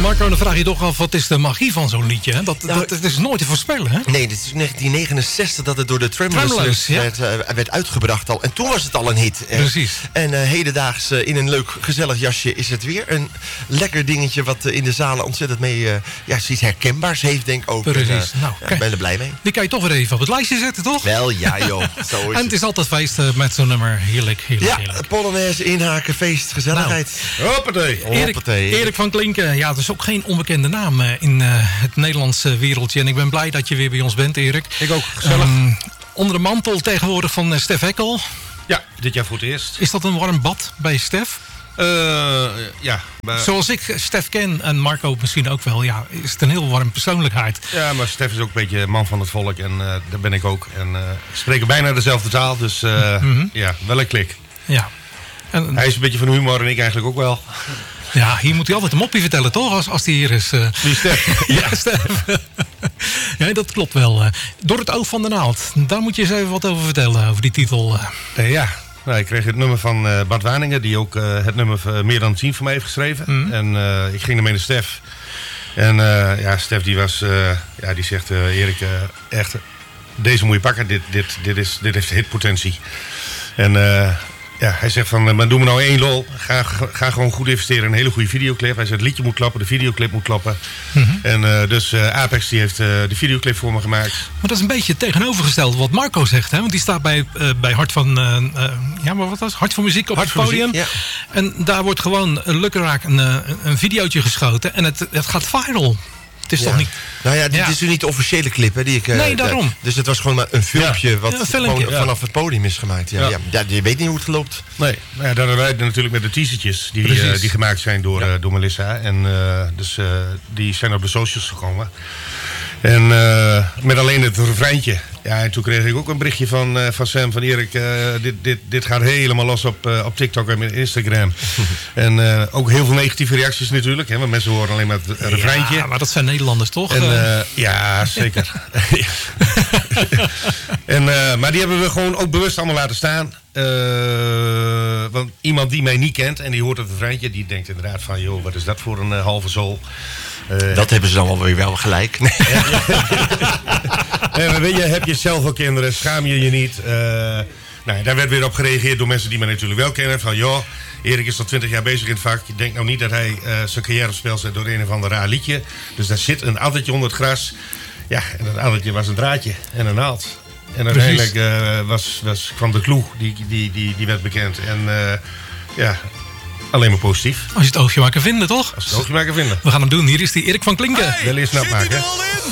Marco, dan vraag je toch af, wat is de magie van zo'n liedje? Hè? Dat is nooit te voorspellen, hè? Nee, dit is 1969 dat het door de Tremolo's werd uitgebracht al. En toen was het al een hit. Precies. En hedendaags in een leuk, gezellig jasje is het weer een lekker dingetje wat in de zalen ontzettend mee zoiets herkenbaars heeft, denk ik ook. Precies. Ik ben er blij mee. Die kan je toch weer even op het lijstje zetten, toch? Wel, ja joh. Zo is en het is altijd feest met zo'n nummer. Heerlijk. Ja, Polonaise, inhaken, feest, gezelligheid. Hoppatee. Erik van Klinken, ja, dat is ook geen onbekende naam in het Nederlandse wereldje. En ik ben blij dat je weer bij ons bent, Erik. Ik ook, gezellig. Onder de mantel tegenwoordig van Stef Eckel. Ja, dit jaar voor het eerst. Is dat een warm bad bij Stef? Ja. Maar... Zoals ik Stef ken, en Marco misschien ook wel, ja, is het een heel warm persoonlijkheid. Ja, maar Stef is ook een beetje man van het volk en daar ben ik ook. En spreken bijna dezelfde taal, dus ja, wel een klik. Ja. En, hij is een beetje van humor en ik eigenlijk ook wel. Ja, hier moet hij altijd een moppie vertellen, toch? Als hij hier is. Wie, Stef? Ja, Stef. Ja, dat klopt wel. Door het oog van de naald. Daar moet je eens even wat over vertellen, over die titel. Ja, nou, ik kreeg het nummer van Bart Waningen, die ook het nummer Meer dan 10 voor mij heeft geschreven. En ik ging ermee naar Stef. En ja, Stef die was, die zegt, Erik, echt, deze moet je pakken. Dit heeft hitpotentie. En ja, hij zegt van, maar doe me nou één lol. Ga gewoon goed investeren in een hele goede videoclip. Hij zegt, het liedje moet klappen, de videoclip moet klappen. En dus Apex die heeft de videoclip voor me gemaakt. Maar dat is een beetje tegenovergesteld wat Marco zegt, hè? Want die staat bij Hart van maar wat was Hart van Muziek op het podium. Ja. En daar wordt gewoon lukraak een videootje geschoten en het gaat viral. Het is toch niet... Nou ja, dit is nu niet de officiële clip, hè, die ik... nee, daarom. Dus het was gewoon maar een filmpje wat vanaf het podium is gemaakt. Ja, je weet niet hoe het loopt. Nee, nou ja, dan hebben wij natuurlijk met de t-shirtjes die gemaakt zijn door Melissa. En dus die zijn op de socials gekomen. En met alleen het refreintje. Ja, en toen kreeg ik ook een berichtje van Sam, van Erik, dit gaat helemaal los op TikTok en Instagram. En ook heel veel negatieve reacties natuurlijk, hè, want mensen horen alleen maar het refreintje. Ja, maar dat zijn Nederlanders toch? En, ja, zeker. Maar die hebben we gewoon ook bewust allemaal laten staan. Want iemand die mij niet kent en die hoort het refreintje, die denkt inderdaad van, joh, wat is dat voor een halve zool. Dat hebben ze dan alweer wel gelijk. Maar weet je, heb je zelf ook kinderen, schaam je niet. Nou, daar werd weer op gereageerd door mensen die mij natuurlijk wel kennen. Van joh, Erik is al 20 jaar bezig in het vak. Je denkt nou niet dat hij zijn carrière op spel zet door een of ander raar liedje. Dus daar zit een addertje onder het gras. Ja, en dat addertje was een draadje en een naald. En uiteindelijk kwam de clue, die werd bekend. En ja... alleen maar positief. Als je het oogje maar kan vinden, toch? Als je het oogje maar kan vinden. We gaan hem doen. Hier is die Erik van Klinken. Wel eens snap maken.